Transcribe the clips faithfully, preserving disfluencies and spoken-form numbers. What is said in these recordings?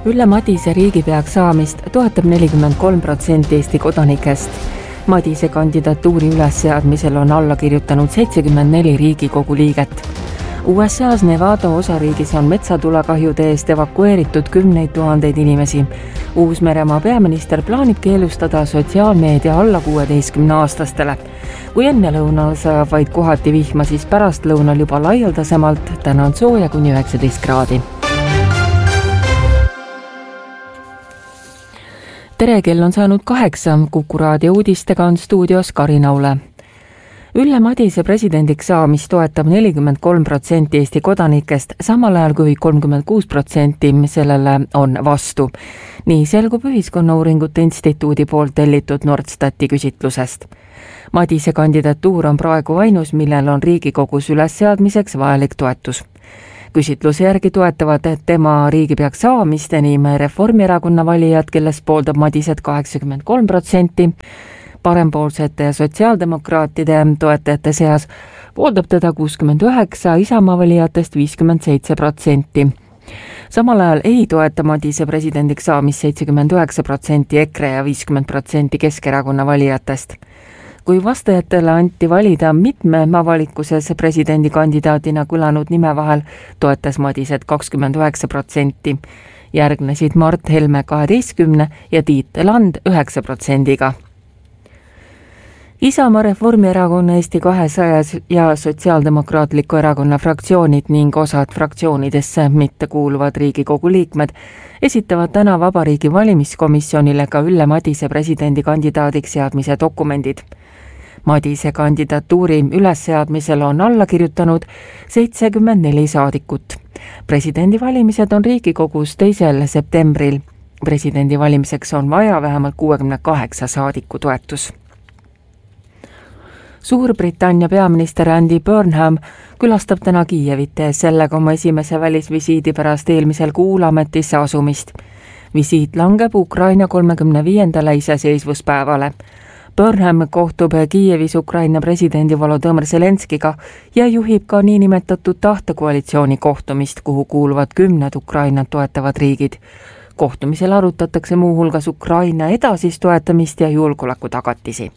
Ülle Madise riigipeaks saamist toetab nelikümmend kolm protsenti Eesti kodanikest. Madise kandidatuuri ülesseadmisel on alla kirjutanud seitsekümmend neli Riigikogu liiget. U S A-s Nevada osariigis on metsatulekahjude eest evakueeritud kümneid tuhandeid inimesi. Uus-Meremaa peaminister plaanib keelustada sotsiaalmeedia alla kuueteistkümne aastastele. Kui enne lõunal saab vaid kohati vihma, siis pärast lõunal juba laialdasemalt, täna on sooja kuni üheksateist kraadi. Tere, kell on saanud kaheksa, Kuku raadio uudistega on stuudios Karin Aule. Ülle Madise presidendiks saamist toetab nelikümmend kolm protsenti Eesti kodanikest, samal ajal kui kolmkümmend kuus protsenti sellele on vastu. Nii selgub Ühiskonnauuringute Instituudi poolt tellitud Nordstati küsitlusest. Madise kandidatuur on praegu ainus, millel on Riigikogus ülesseadmiseks vajalik toetus. Küsitluse järgi toetavad tema riigipeaks saamist enim Reformierakonna valijad, kellest pooldab Madiset kaheksakümmend kolm protsenti. Parempoolsete ja sotsiaaldemokraatide toetajate seas pooldab teda kuuskümmend üheksa, Isamaa valijatest viiskümmend seitse protsenti. Samal ajal ei toeta Madise presidendiks saamist seitsekümmend üheksa protsenti EKRE ja viiskümmend protsenti Keskerakonna valijatest. Kui vastajatele anti valida mitme avalikkuses presidendikandidaadina kõlanud nime vahel, toetas Madiset kakskümmend üheksa protsenti. Järgnesid Mart Helme kaheteistkümne ja Tiit Land üheksa protsendiga. Isamaa, Reformierakonna, Eesti kahesaja ja Sotsiaaldemokraatliku erakonna fraktsioonid ning osad fraktsioonidesse mitte kuuluvad Riigikogu liikmed esitavad täna Vabariigi valimiskomisjonile ka Ülle Madise presidendikandidaadiks seadmise dokumendid. Madise kandidatuuri ülesseadmisel on alla kirjutanud seitsekümmend neli saadikut. Presidendivalimised on Riigikogus teisel septembril. Presidendivalimiseks on vaja vähemalt kuuekümne kaheksa saadiku toetus. Suurbritannia peaminister Andy Burnham külastab täna Kiievit sellega oma esimese välisvisiidi pärast eelmisel kuul ametisse asumist. Visiit langeb Ukraina kolmekümne viiendale iseseisvuspäevale. Burnham kohtub Kiievis Ukraina presidendi Volodõmõr Zelenskiga ja juhib ka niinimetatud tahtekoalitsiooni kohtumist, kuhu kuuluvad kümned Ukrainat toetavad riigid. Kohtumisel arutatakse muu hulgas Ukraina edasist toetamist ja julgeoleku tagatisi.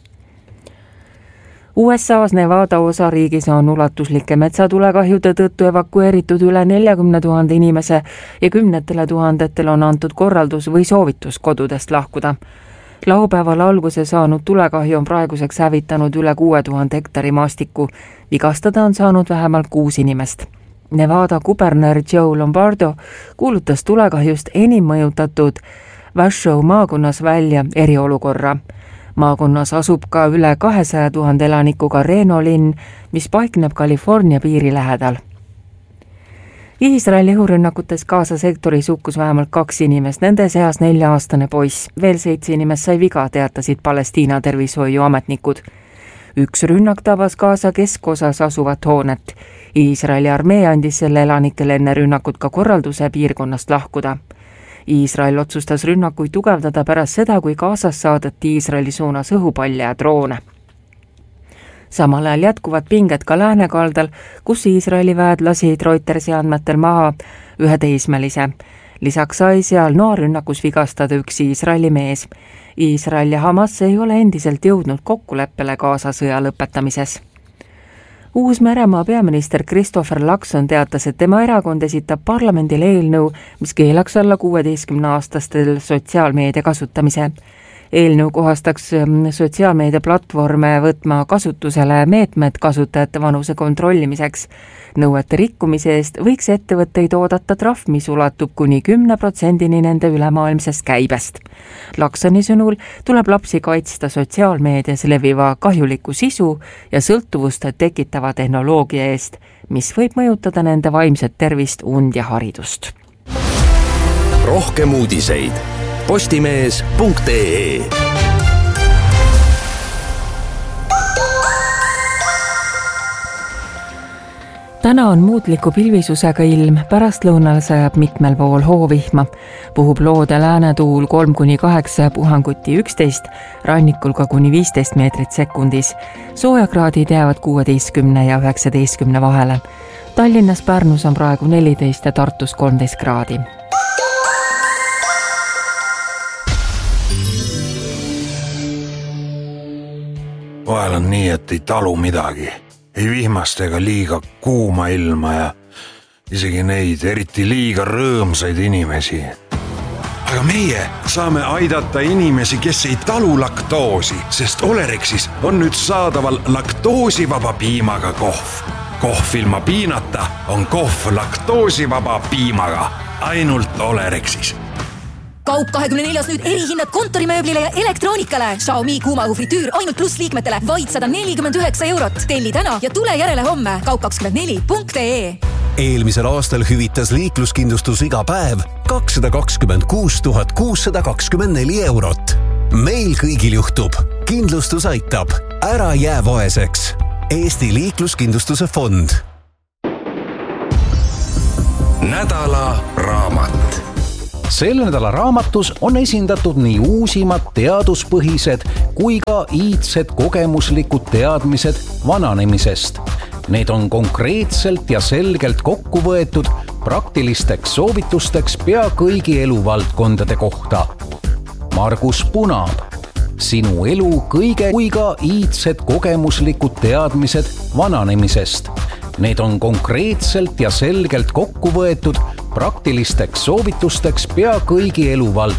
U S A-s Nevada osariigis on ulatuslike metsatulekahjude tõttu evakueeritud üle neljakümne tuhande inimese ja kümnetele tuhandetele on antud korraldus või soovitus kodudest lahkuda. Laupäeval alguse saanud tulekahju on praeguseks hävitanud üle kuue tuhande hektari maastikku. Vigastada on saanud vähemalt kuus inimest. Nevada kuberner Joe Lombardo kuulutas tulekahjust enim mõjutatud Washoe maakonnas välja eriolukorra. Maakonnas asub ka üle kahesaja tuhande elanikuga Reno linn, mis paikneb California piiri lähedal. Iisraeli õhurünnakutes Gaza sektoris hukkus vähemalt kaks inimest, nende seas nelja-aastane poiss. Veel seitse inimest sai viga, teatasid Palestiina tervishoiuametnikud. Üks rünnak tabas Gaza keskosas asuvat hoonet. Iisraeli armee andis selle elanikele enne rünnakut ka korralduse piirkonnast lahkuda. Iisrael otsustas rünnakuid tugevdada pärast seda, kui Gazas saadeti Iisraeli suunas õhupalle ja droone. Samal ajal jätkuvad pinged ka läänekaldal, kus Iisraeli väed lasid Reutersi andmetel maha ühe teismelise. Lisaks sai seal noorrünnakus vigastada üks Iisraeli mees. Iisrael ja Hamas ei ole endiselt jõudnud kokkuleppele Gaza sõja lõpetamises. Uus-Meremaa peaminister Christopher Luxon teatas, et tema erakond esitab parlamendile eelnõu, mis keelaks alla kuueteistkümne aastastel sotsiaalmeedia kasutamise. Eelnõu kohastaks sotsiaalmeedia platvorme võtma kasutusele meetmed kasutajate vanuse kontrollimiseks. Nõuete rikkumise eest võiks ettevõtteid oodata trahv, mis ulatub kuni kümne protsendini nende ülemaailmsest käibest. Luxoni sõnul tuleb lapsi kaitsta sotsiaalmeedias leviva kahjuliku sisu ja sõltuvust tekitava tehnoloogia eest, mis võib mõjutada nende vaimset tervist, und ja haridust. Rohkem uudiseid postimees punkt ee. Täna on muutliku pilvisusega ilm, pärast lõunal sajab mitmel pool hoovihma. Puhub loode läänetuul kolm kuni kaheksa ja puhanguti üksteist, rannikul ka kuni viisteist meetrit sekundis. Soojakraadid jäävad kuueteistkümne ja üheksateistkümne vahele. Tallinnas, Pärnus on praegu neliteist ja Tartus kolmteist kraadi. vahel on nii, et ei talu midagi. Ei vihmast ega liiga kuuma ilma ja isegi neid eriti liiga rõõmsaid inimesi. Aga meie saame aidata inimesi, kes ei talu laktoosi, sest Olerexis on nüüd saadaval laktoosivaba piimaga kohv. Kohv ilma piinata on kohv laktoosivaba piimaga. Ainult Olerexis. Kaup kahekümne neljas nüüd erihinnad kontorimööblile ja elektroonikale. Xiaomi kuumaõhufritüür ainult pluss liikmetele vaid sada nelikümmend üheksa eurot. Telli täna ja tule järele homme. kaup kakskümmend neli punkt ee. Eelmisel aastal hüvitas liikluskindlustus iga päev kakssada kakskümmend kuus tuhat kuussada kakskümmend neli eurot. Meil kõigil juhtub. Kindlustus aitab. Ära jää vaeseks. Eesti liikluskindlustuse fond. Nädala raamat. Selle nädala raamatus on esindatud nii uusimad teaduspõhised kui ka iidsed kogemuslikud teadmised vananemisest. Need on konkreetselt ja selgelt kokku võetud praktilisteks soovitusteks pea kõigi eluvaldkondade kohta. Margus Punaab. Sinu elu kõige kui ka iidsed kogemuslikud teadmised vananemisest. Need on konkreetselt ja selgelt kokku võetud praktilisteks soovitusteks pea kõigi eluvaldkondade